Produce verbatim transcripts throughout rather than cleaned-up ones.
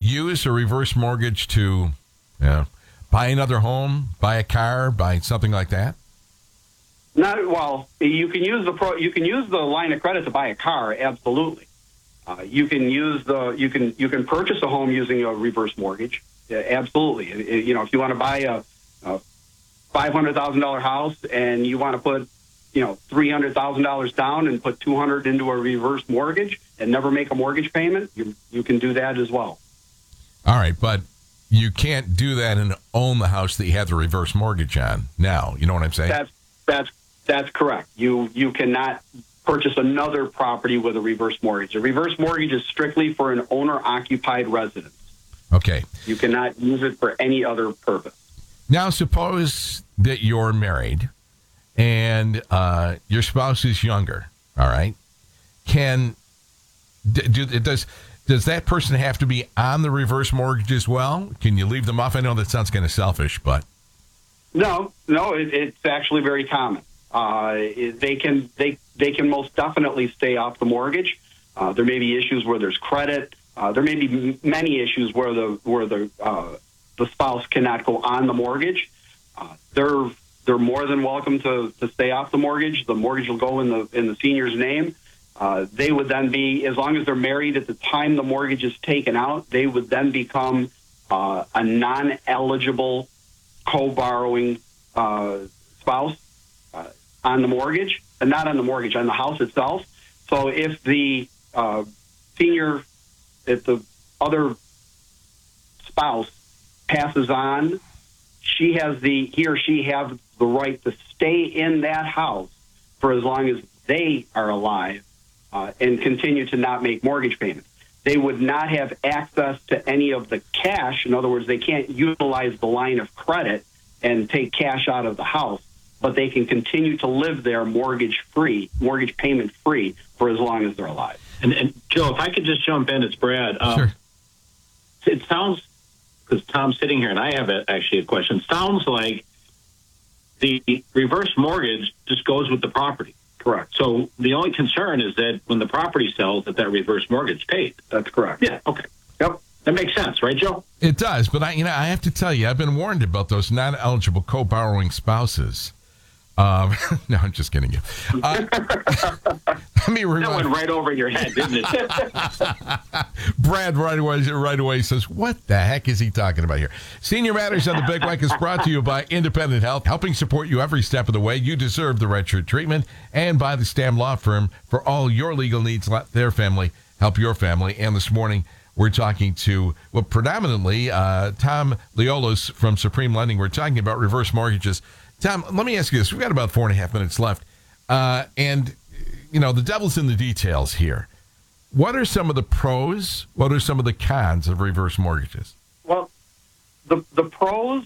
use a reverse mortgage to uh, buy another home, buy a car, buy something like that? Not well. You can use the pro. You can use the line of credit to buy a car. Absolutely. Uh, you can use the. You can you can purchase a home using a reverse mortgage. Uh, absolutely. Uh, You know, if you want to buy a, a five hundred thousand dollar house and you want to put, you know, three hundred thousand dollars down and put two hundred into a reverse mortgage and never make a mortgage payment, you you can do that as well. All right, but you can't do that and own the house that you have the reverse mortgage on now. You know what I'm saying? That's that's that's correct. You you cannot purchase another property with a reverse mortgage. A reverse mortgage is strictly for an owner-occupied residence. Okay. You cannot use it for any other purpose. Now, suppose that you're married and uh, your spouse is younger. All right. Can d- do, does does that person have to be on the reverse mortgage as well? Can you leave them off? I know that sounds kind of selfish, but No, no, it, it's actually very common. Uh, it- they can they they can most definitely stay off the mortgage. Uh, there may be issues where there's credit. Uh, there may be m- many issues where the where the uh, the spouse cannot go on the mortgage. Uh, they're they're more than welcome to, to stay off the mortgage. The mortgage will go in the in the senior's name. Uh, they would then be, as long as they're married at the time the mortgage is taken out, they would then become uh, a non-eligible co-borrowing uh, spouse uh, on the mortgage, and not on the mortgage, on the house itself. So if the uh, senior, if the other spouse passes on, she has the he or she has the right to stay in that house for as long as they are alive uh, and continue to not make mortgage payments. They would not have access to any of the cash. In other words, they can't utilize the line of credit and take cash out of the house, but they can continue to live there mortgage free, mortgage payment free for as long as they're alive. And, and Joe, if I could just jump in, it's Brad. Um, sure. It sounds, because Tom's sitting here and I have a, actually a question, sounds like the reverse mortgage just goes with the property. Correct. So the only concern is that when the property sells, that that reverse mortgage paid. That's correct. Yeah. Okay. Yep. That makes sense, right, Joe? It does, but I, you know, I have to tell you, I've been warned about those non-eligible co-borrowing spouses. Um, no, I'm just kidding you. Uh, let me That remind went right over your head, didn't it? Brad right away, right away says, what the heck is he talking about here? Senior Matters on the Big Mike is brought to you by Independent Health, helping support you every step of the way. You deserve the right shirt treatment, and by the Stam Law Firm for all your legal needs. Let their family help your family. And this morning, we're talking to, well, predominantly uh, Tom Leolos from Supreme Lending. We're talking about reverse mortgages. Tom, let me ask you this. We've got about four and a half minutes left. Uh, and, you know, the devil's in the details here. What are some of the pros? What are some of the cons of reverse mortgages? Well, the the pros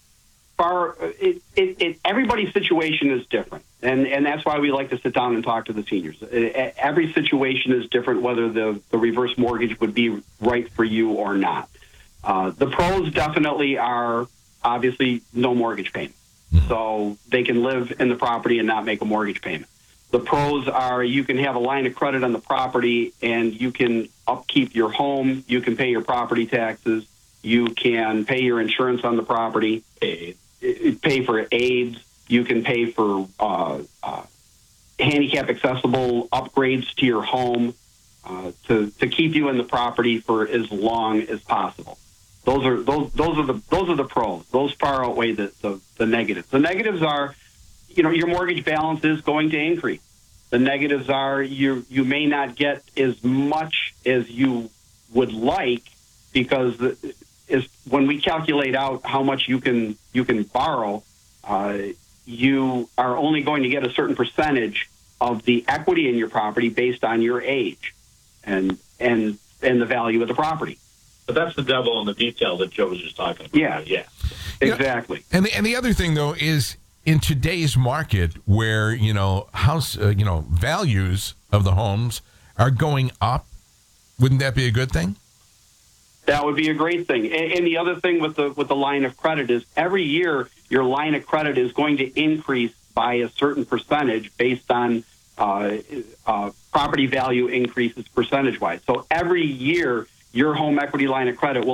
are it, it, it, everybody's situation is different, and and that's why we like to sit down and talk to the seniors. Every situation is different, whether the the reverse mortgage would be right for you or not. Uh, the pros definitely are obviously no mortgage payment, mm-hmm. so they can live in the property and not make a mortgage payment. The pros are you can have a line of credit on the property and you can upkeep your home, you can pay your property taxes, you can pay your insurance on the property, pay, pay for aids, you can pay for uh, uh, handicap accessible upgrades to your home uh, to, to keep you in the property for as long as possible. Those are those those are the those are the pros. Those far outweigh the, the, the negatives. The negatives are, you know, your mortgage balance is going to increase. The negatives are you you may not get as much as you would like because the, is when we calculate out how much you can you can borrow, uh, you are only going to get a certain percentage of the equity in your property based on your age and and and the value of the property. But that's the devil in the detail that Joe was just talking about. Yeah, yeah, exactly. You know, and the, and the other thing though is in today's market where you know house uh, you know values of the homes are going up, wouldn't that be a good thing? That would be a great thing. And, and the other thing with the with the line of credit is every year your line of credit is going to increase by a certain percentage based on uh, uh, property value increases percentage wise. So every year your home equity line of credit will